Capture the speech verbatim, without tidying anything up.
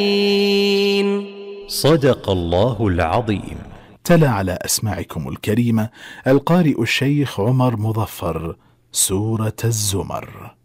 صدق الله العظيم. تلا على أسماعكم الكريمة القارئ الشيخ عمر مظفر سورة الزمر.